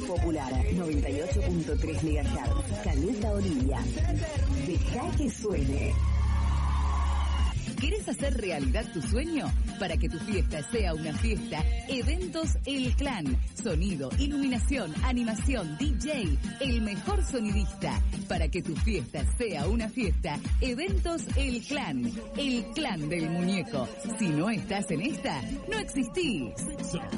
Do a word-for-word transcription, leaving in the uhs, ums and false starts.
Popular noventa y ocho punto tres megahertz. Caleta Olivia. Deja que suene. ¿Querés hacer realidad tu sueño? Para que tu fiesta sea una fiesta, Eventos El Clan. Sonido, iluminación, animación, D J, el mejor sonidista. Para que tu fiesta sea una fiesta, Eventos El Clan. El clan del muñeco. Si no estás en esta, no existís.